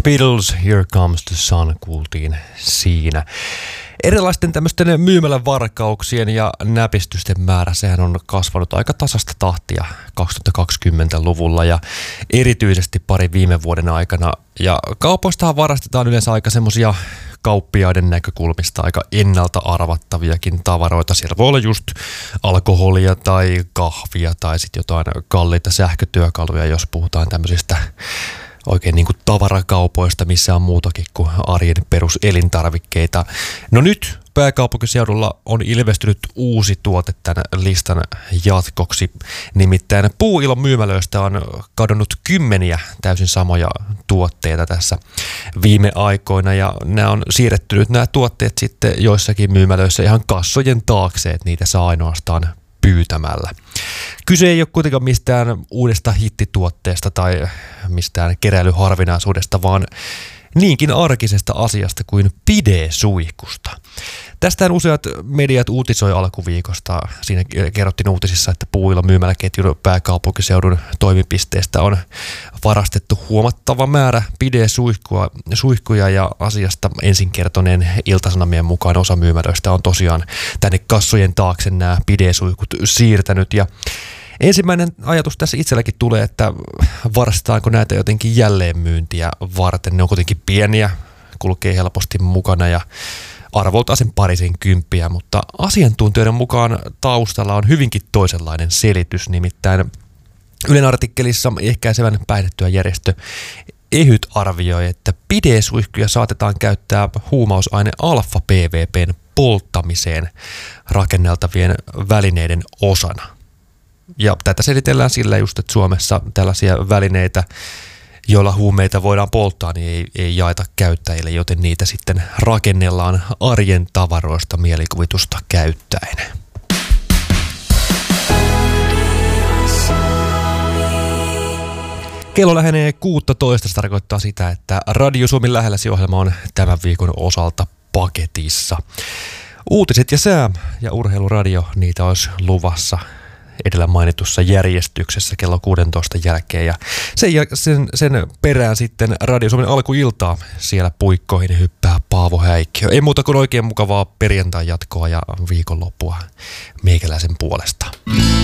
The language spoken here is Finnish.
Beatles, Here Comes the Sun kuultiin siinä. Erilaisten tämmöisten myymälävarkauksien ja näpistysten määrä, sehän on kasvanut aika tasasta tahtia 2020-luvulla ja erityisesti pari viime vuoden aikana. Ja kaupoistahan varastetaan yleensä aika semmosia kauppiaiden näkökulmista aika ennalta arvattaviakin tavaroita. Siellä voi olla just alkoholia tai kahvia tai sitten jotain kalliita sähkötyökaluja, jos puhutaan tämmöisistä oikein niin kuin tavarakaupoista, missä on muutakin kuin arjen peruselintarvikkeita. No nyt pääkaupunkiseudulla on ilmestynyt uusi tuote tämän listan jatkoksi. Nimittäin Puuilon myymälöistä on kadonnut kymmeniä täysin samoja tuotteita tässä viime aikoina. Ja nämä on siirretty nyt nämä tuotteet sitten joissakin myymälöissä ihan kassojen taakse, että niitä saa ainoastaan pyytämällä. Kyse ei ole kuitenkaan mistään uudesta hittituotteesta tai mistään keräilyharvinaisuudesta, vaan niinkin arkisesta asiasta kuin pidesuihkusta. Tästähän useat mediat uutisoi alkuviikosta. Siinä kerrottiin uutisissa, että Puuilon myymäläketjun pääkaupunkiseudun toimipisteestä on varastettu huomattava määrä pidesuihkuja ja asiasta ensin kertoneen Ilta-Sanomien mukaan osa myymälöistä on tosiaan tänne kassojen taakse nämä pidesuihkut siirtänyt. Ja ensimmäinen ajatus tässä itselläkin tulee, että varastetaanko näitä jotenkin jälleenmyyntiä varten. Ne on kuitenkin pieniä, kulkee helposti mukana ja arvoltaan sen parisenkymppiä, mutta asiantuntijoiden mukaan taustalla on hyvinkin toisenlainen selitys, nimittäin Ylen artikkelissa ehkäisevän päihdetyöjärjestö EHYT arvioi, että pidesuihkuja saatetaan käyttää huumausaine alfa-PVP:n polttamiseen rakenneltavien välineiden osana. Ja tätä selitellään sillä just, että Suomessa tällaisia välineitä, joilla huumeita voidaan polttaa, niin ei jaeta käyttäjille, joten niitä sitten rakennellaan arjen tavaroista mielikuvitusta käyttäen. Kello lähenee 16, se tarkoittaa sitä, että Radio Suomen lähelläsi ohjelma on tämän viikon osalta paketissa. Uutiset ja sää ja urheiluradio, niitä olisi luvassa edellä mainitussa järjestyksessä kello 16 jälkeen ja sen perään sitten Radio Suomen alkuiltaa siellä puikkoihin hyppää Paavo Häikkiö. Ei muuta kuin oikein mukavaa perjantai jatkoa ja viikonloppua meikäläisen puolesta.